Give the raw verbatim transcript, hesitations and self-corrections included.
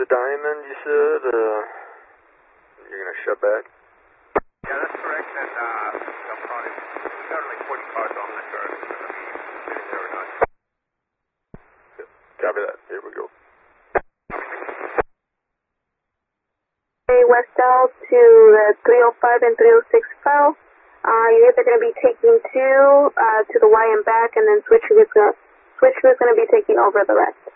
Diamond, you said? Uh, you're going to shut back? Yeah, that's correct. And uh, they'll probably, we got like forty cars on the car. It's going to be sitting there or not. Copy that. Here we go. Westell to the three oh five and three oh six file. Uh, you guys are going to be taking two uh, to the Y and back, and then Switcher is going to Switcher is going to be taking over the rest.